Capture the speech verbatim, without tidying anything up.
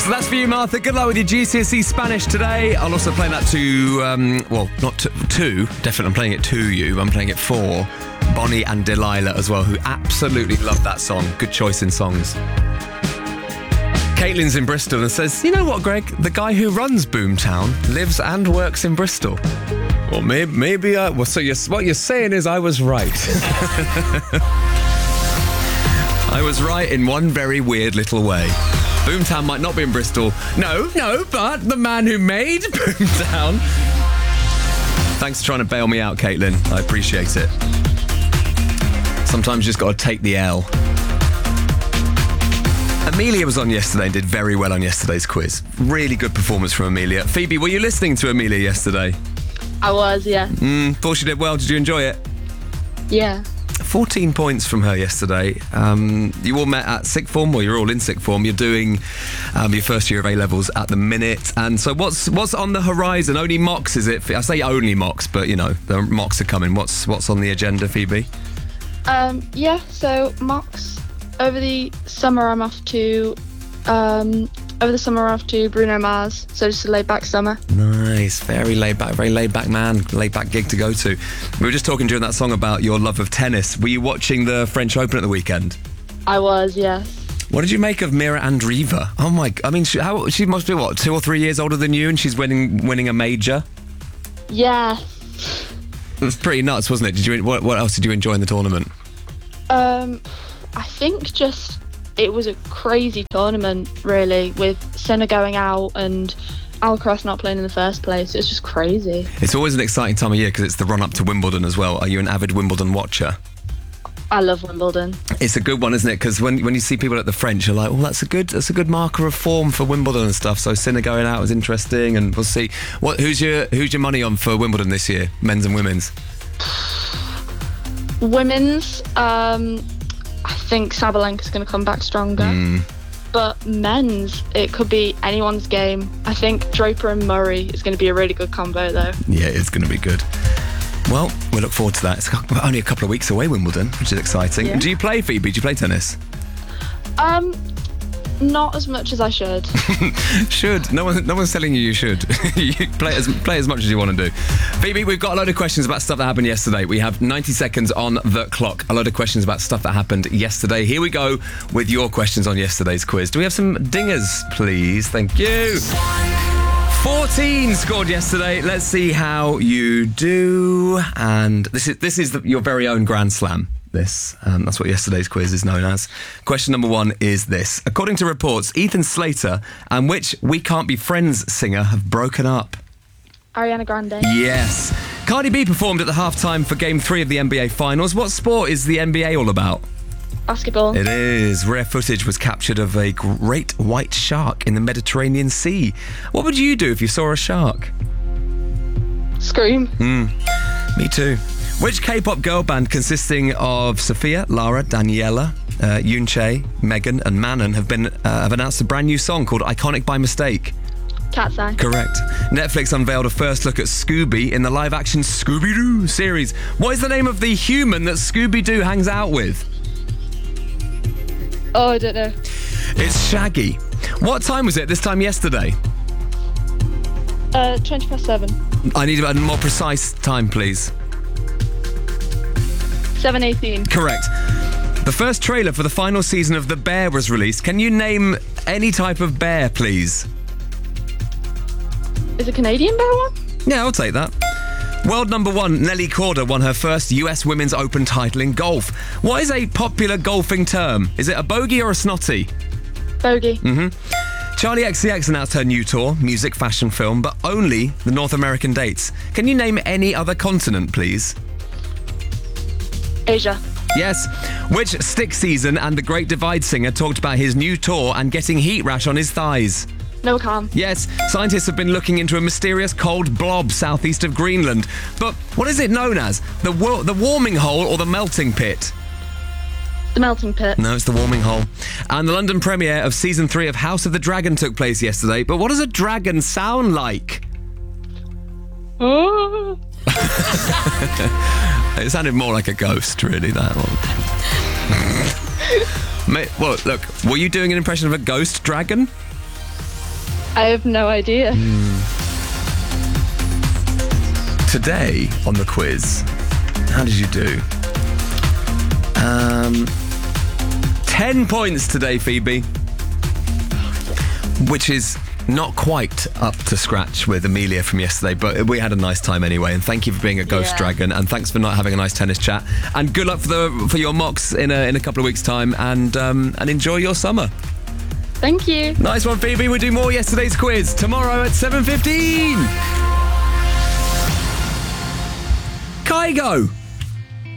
So that's for you, Martha. Good luck with your G C S E Spanish today. I'll also play that to, um, well, not to, to, definitely I'm playing it to you, but I'm playing it for Bonnie and Delilah as well, who absolutely love that song. Good choice in songs. Caitlin's in Bristol and says, you know what, Greg? The guy who runs Boomtown lives and works in Bristol. Well, maybe, maybe I... Well, so you're, what you're saying is I was right. I was right in one very weird little way. Boomtown might not be in Bristol. No, no, but the man who made Boomtown. Thanks for trying to bail me out, Caitlin. I appreciate it. Sometimes you just got to take the L. Amelia was on yesterday and did very well on yesterday's quiz. Really good performance from Amelia. Phoebe, were you listening to Amelia yesterday? I was, yeah. Mm, thought she did well. Did you enjoy it? Yeah. fourteen points from her yesterday. Um, you all met at sixth form, or you're all in sixth form. You're doing um, your first year of A-levels at the minute. And so what's what's on the horizon? Only mocks, is it? I say only mocks, but, you know, the mocks are coming. What's, what's on the agenda, Phoebe? Um, yeah, so mocks. Over the summer, I'm off to... Um, over the summer, I'm off to Bruno Mars. So just a laid-back summer. Nice. Very laid-back. Very laid-back man. Laid-back gig to go to. We were just talking during that song about your love of tennis. Were you watching the French Open at the weekend? I was, yes. What did you make of Mira Andreeva? Oh, my... I mean, she, how, she must be, what, two or three years older than you, and she's winning winning a major? Yeah. It was pretty nuts, wasn't it? Did you? What, what else did you enjoy in the tournament? Um... I think just it was a crazy tournament, really, with Sinner going out and Alcaraz not playing in the first place. It's just crazy. It's always an exciting time of year because it's the run-up to Wimbledon as well. Are you an avid Wimbledon watcher? I love Wimbledon. It's a good one, isn't it? Because when when you see people at the French, you're like, well, that's a good that's a good marker of form for Wimbledon and stuff. So Sinner going out was interesting, and we'll see. What who's your who's your money on for Wimbledon this year, men's and women's? Women's. Um, I think Sabalenka's going to come back stronger. Mm. But men's, it could be anyone's game. I think Draper and Murray is going to be a really good combo, though. Yeah, it's going to be good. Well, we look forward to that. It's only a couple of weeks away, Wimbledon, which is exciting. Yeah. Do you play, Phoebe? Do you play tennis? Um, not as much as I should. Should. No one, no one's telling you you should. You play as play as much as you want to do. Phoebe, we've got a load of questions about stuff that happened yesterday. We have ninety seconds on the clock. A load of questions about stuff that happened yesterday. Here we go with your questions on yesterday's quiz. Do we have some dingers, please? Thank you. fourteen scored yesterday. Let's see how you do. And this is this is the, your very own Grand Slam. This. Um, that's what yesterday's quiz is known as. Question number one is this. According to reports, Ethan Slater and which We Can't Be Friends singer have broken up? Ariana Grande. Yes. Cardi B performed at the halftime for Game three of the N B A Finals. What sport is the N B A all about? Basketball. It is. Rare footage was captured of a great white shark in the Mediterranean Sea. What would you do if you saw a shark? Scream. Mm. Me too. Which K-pop girl band consisting of Sophia, Lara, Daniela, uh, Yoonchae, Megan and Manon have been uh, have announced a brand new song called Iconic by Mistake? Cat's Eye. Correct. Netflix unveiled a first look at Scooby in the live-action Scooby-Doo series. What is the name of the human that Scooby-Doo hangs out with? Oh, I don't know. It's Shaggy. What time was it this time yesterday? Uh, twenty past seven. I need a more precise time, please. seven eighteen. Correct. The first trailer for the final season of The Bear was released. Can you name any type of bear, please? Is it Canadian bear one? Yeah, I'll take that. World number one, Nelly Korda, won her first U S Women's Open title in golf. What is a popular golfing term? Is it a bogey or a snotty? Bogey. Mm-hmm. Charli X C X announced her new tour, music, fashion, film, but only the North American dates. Can you name any other continent, please? Asia. Yes. Which Stick Season and the Great Divide singer talked about his new tour and getting heat rash on his thighs? Noah Kahan. Yes. Scientists have been looking into a mysterious cold blob southeast of Greenland. But what is it known as? The wa- the warming hole or the melting pit? The melting pit. No, it's the warming hole. And the London premiere of season three of House of the Dragon took place yesterday. But what does a dragon sound like? Oh. It sounded more like a ghost, really, that one. Mate, well, look, were you doing an impression of a ghost dragon? I have no idea. Today on the quiz, how did you do? Um, ten points today, Phoebe, which is not quite up to scratch with Amelia from yesterday, but we had a nice time anyway. And thank you for being a Ghost Yeah. Dragon, and thanks for not having a nice tennis chat. And good luck for the for your mocks in a in a couple of weeks' time, and um, and enjoy your summer. Thank you. Nice one, Phoebe. We'll do more yesterday's quiz tomorrow at seven fifteen. Kygo.